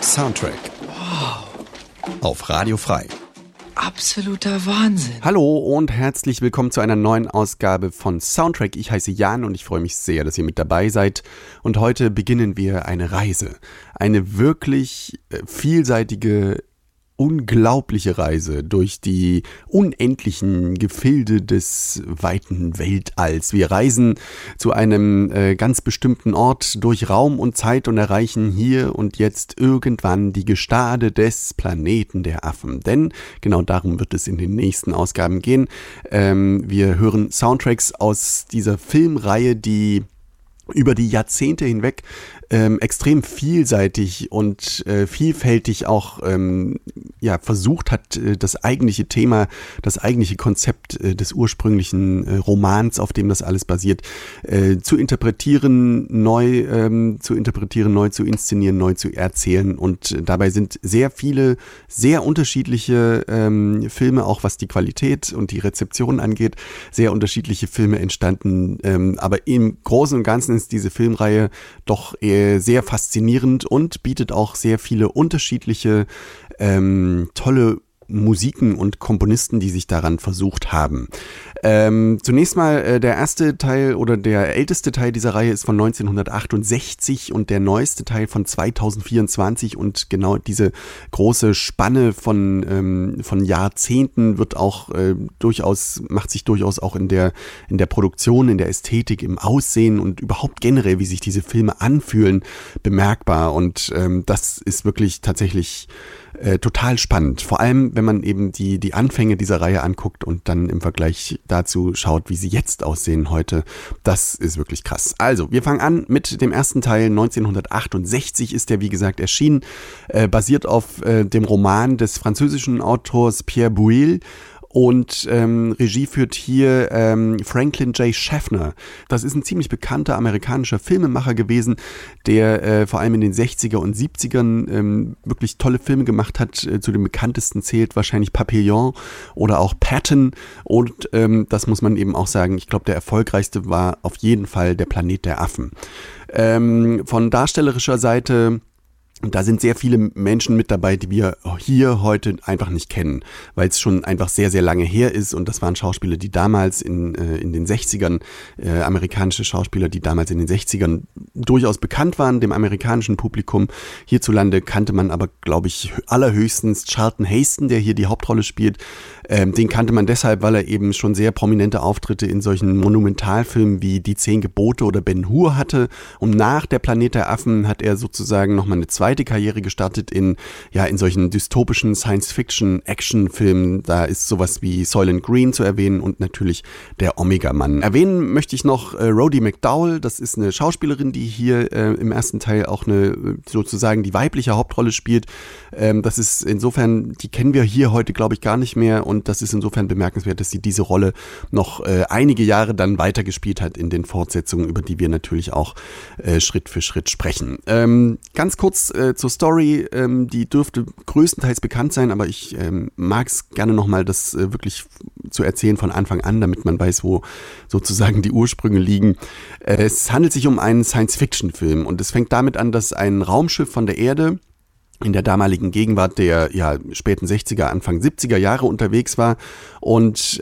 Soundtrack. Wow. Auf Radio Frei. Absoluter Wahnsinn. Hallo und herzlich willkommen zu einer neuen Ausgabe von Soundtrack. Ich heiße Jan und ich freue mich sehr, dass ihr mit dabei seid. Und heute beginnen wir eine Reise. Eine wirklich vielseitige, unglaubliche Reise durch die unendlichen Gefilde des weiten Weltalls. Wir reisen zu einem ganz bestimmten Ort durch Raum und Zeit und erreichen hier und jetzt irgendwann die Gestade des Planeten der Affen. Denn genau darum wird es in den nächsten Ausgaben gehen. Wir hören Soundtracks aus dieser Filmreihe, die über die Jahrzehnte hinweg extrem vielseitig und vielfältig auch versucht hat, das eigentliche Thema, das eigentliche Konzept des ursprünglichen Romans, auf dem das alles basiert, zu interpretieren, neu zu inszenieren, neu zu erzählen. Und dabei sind sehr viele, sehr unterschiedliche Filme, auch was die Qualität und die Rezeption angeht, sehr unterschiedliche Filme entstanden. Aber im Großen und Ganzen ist diese Filmreihe doch sehr faszinierend und bietet auch sehr viele unterschiedliche, tolle Musiken und Komponisten, die sich daran versucht haben. Zunächst mal der erste Teil oder der älteste Teil dieser Reihe ist von 1968 und der neueste Teil von 2024 und genau diese große Spanne von Jahrzehnten wird auch macht sich durchaus auch in der Produktion, in der Ästhetik, im Aussehen und überhaupt generell, wie sich diese Filme anfühlen, bemerkbar und das ist wirklich tatsächlich total spannend. Vor allem, wenn man eben die Anfänge dieser Reihe anguckt und dann im Vergleich dazu schaut, wie sie jetzt aussehen heute. Das ist wirklich krass. Also, wir fangen an mit dem ersten Teil. 1968 ist der, wie gesagt, erschienen. Basiert auf dem Roman des französischen Autors Pierre Boulle. Und Regie führt hier Franklin J. Schaffner. Das ist ein ziemlich bekannter amerikanischer Filmemacher gewesen, der vor allem in den 60er und 70ern wirklich tolle Filme gemacht hat. Zu den bekanntesten zählt wahrscheinlich Papillon oder auch Patton. Und das muss man eben auch sagen, ich glaube, der erfolgreichste war auf jeden Fall Der Planet der Affen. Von darstellerischer Seite, da sind sehr viele Menschen mit dabei, die wir hier heute einfach nicht kennen, weil es schon einfach sehr, sehr lange her ist und das waren Schauspieler, die damals in den 60ern, amerikanische Schauspieler, die damals in den 60ern durchaus bekannt waren, dem amerikanischen Publikum. Hierzulande kannte man aber, glaube ich, allerhöchstens Charlton Heston, der hier die Hauptrolle spielt. Den kannte man deshalb, weil er eben schon sehr prominente Auftritte in solchen Monumentalfilmen wie Die 10 Gebote oder Ben Hur hatte und nach Der Planet der Affen hat er sozusagen nochmal eine zweite Karriere gestartet in solchen dystopischen Science-Fiction-Action-Filmen. Da ist sowas wie Soylent Green zu erwähnen und natürlich Der Omega-Mann. Erwähnen möchte ich noch Rhodey McDowall. Das ist eine Schauspielerin, die hier im ersten Teil auch sozusagen die weibliche Hauptrolle spielt. Das ist insofern, die kennen wir hier heute, glaube ich, gar nicht mehr und das ist insofern bemerkenswert, dass sie diese Rolle noch einige Jahre dann weitergespielt hat in den Fortsetzungen, über die wir natürlich auch Schritt für Schritt sprechen. Ganz kurz zur Story, die dürfte größtenteils bekannt sein, aber ich mag es gerne nochmal, das wirklich zu erzählen von Anfang an, damit man weiß, wo sozusagen die Ursprünge liegen. Es handelt sich um einen Science-Fiction-Film und es fängt damit an, dass ein Raumschiff von der Erde in der damaligen Gegenwart der späten 60er, Anfang 70er Jahre unterwegs war und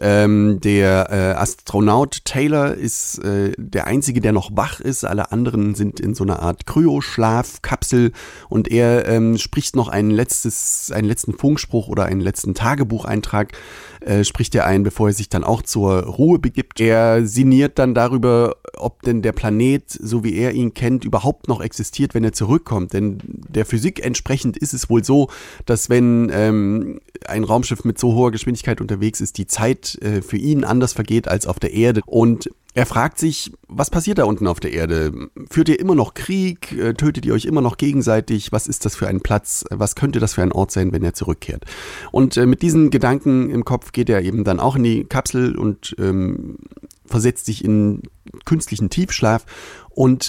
der Astronaut Taylor ist der Einzige, der noch wach ist. Alle anderen sind in so einer Art Kryoschlafkapsel und er spricht noch einen letzten Funkspruch oder einen letzten Tagebucheintrag spricht er ein, bevor er sich dann auch zur Ruhe begibt. Er sinniert dann darüber, ob denn der Planet, so wie er ihn kennt, überhaupt noch existiert, wenn er zurückkommt. Denn der Physik entsprechend ist es wohl so, dass wenn ein Raumschiff mit so hoher Geschwindigkeit unterwegs ist, die Zeit für ihn anders vergeht als auf der Erde. Und er fragt sich, was passiert da unten auf der Erde? Führt ihr immer noch Krieg? Tötet ihr euch immer noch gegenseitig? Was ist das für ein Platz? Was könnte das für ein Ort sein, wenn er zurückkehrt? Und mit diesen Gedanken im Kopf geht er eben dann auch in die Kapsel und versetzt sich in künstlichen Tiefschlaf. Und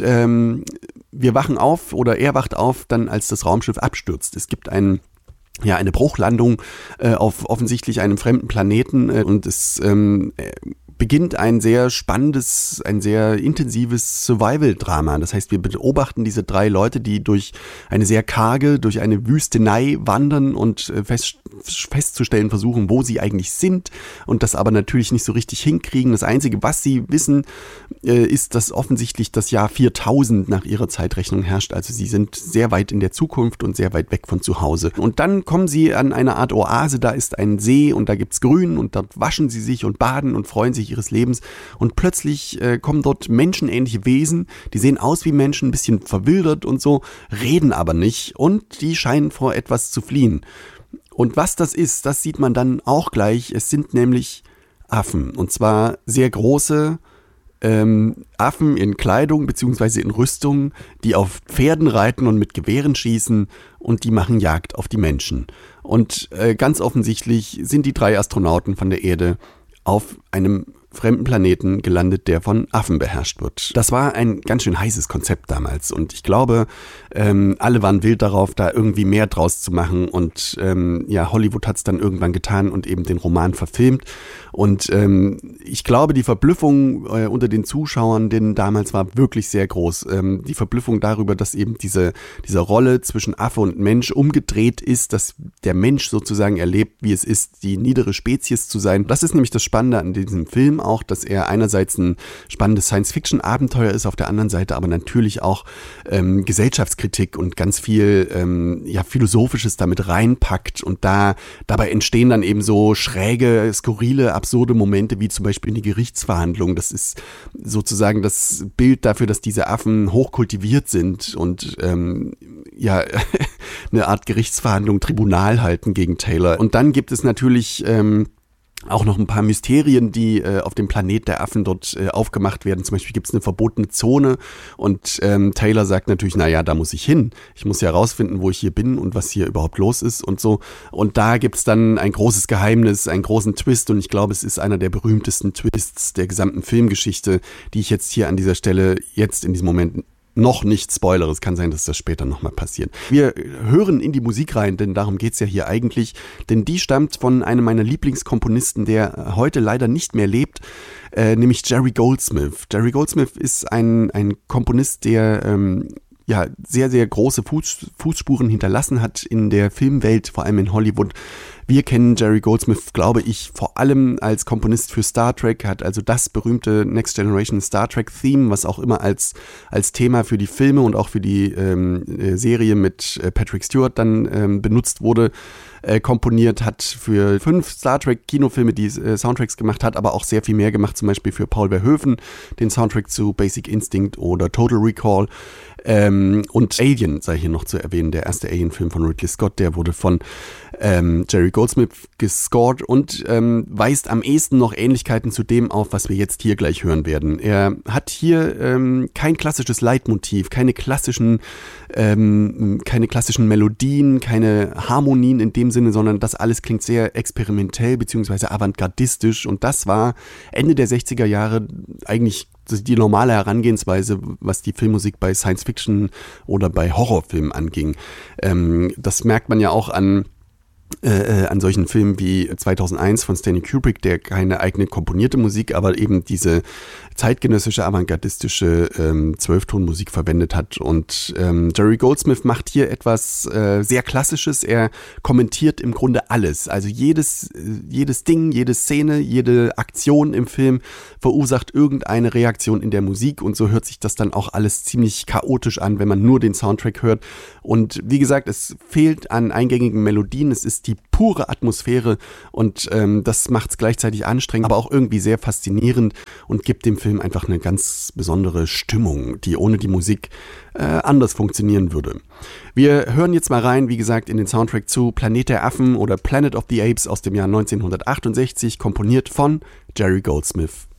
wir wachen auf oder er wacht auf, dann als das Raumschiff abstürzt. Es gibt eine Bruchlandung auf offensichtlich einem fremden Planeten und es beginnt ein sehr spannendes, ein sehr intensives Survival-Drama. Das heißt, wir beobachten diese 3 Leute, die durch eine sehr karge, durch eine Wüstenei wandern und festzustellen versuchen, wo sie eigentlich sind und das aber natürlich nicht so richtig hinkriegen. Das Einzige, was sie wissen, ist, dass offensichtlich das Jahr 4000 nach ihrer Zeitrechnung herrscht. Also sie sind sehr weit in der Zukunft und sehr weit weg von zu Hause. Und dann kommen sie an eine Art Oase, da ist ein See und da gibt's Grün und dort waschen sie sich und baden und freuen sich ihres Lebens. Und plötzlich kommen dort menschenähnliche Wesen, die sehen aus wie Menschen, ein bisschen verwildert und so, reden aber nicht und die scheinen vor etwas zu fliehen. Und was das ist, das sieht man dann auch gleich. Es sind nämlich Affen und zwar sehr große Affen in Kleidung bzw. in Rüstung, die auf Pferden reiten und mit Gewehren schießen und die machen Jagd auf die Menschen. Und ganz offensichtlich sind die 3 Astronauten von der Erde auf einem fremden Planeten gelandet, der von Affen beherrscht wird. Das war ein ganz schön heißes Konzept damals und ich glaube, alle waren wild darauf, da irgendwie mehr draus zu machen und Hollywood hat es dann irgendwann getan und eben den Roman verfilmt und ich glaube, die Verblüffung unter den Zuschauern, denn damals war wirklich sehr groß. Die Verblüffung darüber, dass eben diese Rolle zwischen Affe und Mensch umgedreht ist, dass der Mensch sozusagen erlebt, wie es ist, die niedere Spezies zu sein. Das ist nämlich das Spannende an diesem Film auch, dass er einerseits ein spannendes Science-Fiction-Abenteuer ist, auf der anderen Seite aber natürlich auch Gesellschaftskritik und ganz viel Philosophisches damit reinpackt und dabei entstehen dann eben so schräge, skurrile, absurde Momente, wie zum Beispiel in die Gerichtsverhandlung. Das ist sozusagen das Bild dafür, dass diese Affen hochkultiviert sind und eine Art Gerichtsverhandlung, Tribunal halten gegen Taylor. Und dann gibt es natürlich auch noch ein paar Mysterien, die auf dem Planet der Affen dort aufgemacht werden. Zum Beispiel gibt es eine verbotene Zone und Taylor sagt natürlich, naja, da muss ich hin. Ich muss ja rausfinden, wo ich hier bin und was hier überhaupt los ist und so. Und da gibt es dann ein großes Geheimnis, einen großen Twist und ich glaube, es ist einer der berühmtesten Twists der gesamten Filmgeschichte, die ich jetzt hier an dieser Stelle, jetzt in diesem Moment noch nicht spoilere. Es kann sein, dass das später nochmal passiert. Wir hören in die Musik rein, denn darum geht's ja hier eigentlich. Denn die stammt von einem meiner Lieblingskomponisten, der heute leider nicht mehr lebt, nämlich Jerry Goldsmith. Jerry Goldsmith ist ein Komponist, der sehr, sehr große Fußspuren hinterlassen hat in der Filmwelt, vor allem in Hollywood. Wir kennen Jerry Goldsmith, glaube ich, vor allem als Komponist für Star Trek, hat also das berühmte Next Generation Star Trek Theme, was auch immer als Thema für die Filme und auch für die Serie mit Patrick Stewart dann benutzt wurde, komponiert, hat für 5 Star Trek Kinofilme die Soundtracks gemacht, hat aber auch sehr viel mehr gemacht, zum Beispiel für Paul Verhoeven, den Soundtrack zu Basic Instinct oder Total Recall. Und Alien sei hier noch zu erwähnen, der erste Alien-Film von Ridley Scott, der wurde von Jerry Goldsmith gescored und weist am ehesten noch Ähnlichkeiten zu dem auf, was wir jetzt hier gleich hören werden. Er hat hier kein klassisches Leitmotiv, keine klassischen Melodien, keine Harmonien in dem Sinne, sondern das alles klingt sehr experimentell bzw. avantgardistisch und das war Ende der 60er Jahre eigentlich die normale Herangehensweise, was die Filmmusik bei Science-Fiction oder bei Horrorfilmen anging. Das merkt man ja auch an solchen Filmen wie 2001 von Stanley Kubrick, der keine eigene komponierte Musik, aber eben diese zeitgenössische, avantgardistische 12-Ton-Musik verwendet hat. Und Jerry Goldsmith macht hier etwas sehr Klassisches. Er kommentiert im Grunde alles. Also jedes Ding, jede Szene, jede Aktion im Film verursacht irgendeine Reaktion in der Musik. Und so hört sich das dann auch alles ziemlich chaotisch an, wenn man nur den Soundtrack hört. Und wie gesagt, es fehlt an eingängigen Melodien. Es ist die pure Atmosphäre und das macht es gleichzeitig anstrengend, aber auch irgendwie sehr faszinierend und gibt dem Film einfach eine ganz besondere Stimmung, die ohne die Musik anders funktionieren würde. Wir hören jetzt mal rein, wie gesagt, in den Soundtrack zu Planet der Affen oder Planet of the Apes aus dem Jahr 1968, komponiert von Jerry Goldsmith.